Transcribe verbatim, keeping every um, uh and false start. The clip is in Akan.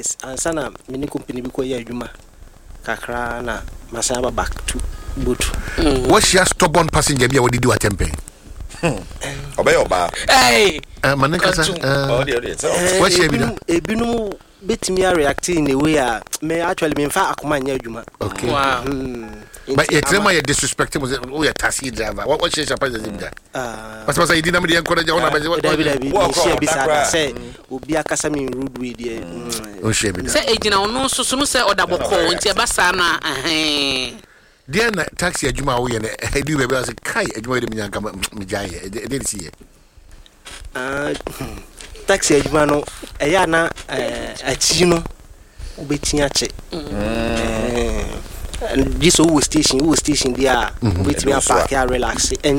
years ansana me ni company bi ko ya adwuma kakra na masaba back to boat. Mm. What she has stubborn passenger be what did you attempt? Obey oba. Hey. Uh, Manikasa. Oh dear dear. What she be that? Ebinu betimi react in a way a me actually me fa akoma nya adwuma. Okay. Wow. Mm. But you tell me you disrespect him was oh you taxi driver. What what she surprise him there? Ah. But you didn't me encourage you on about what what share be say obi akasa me rude way there. Oh share be that. Say ejina ono so so no say odabo ko nti e basa na eh. Dear taxi adwuma wo ye na e do be say kai adwuma de me nyanka me jaye. E dey see. Ah taxi adwuma no e ya na eh achi no obeti ache. Eh this whole station, whole station there, wait me park here relax.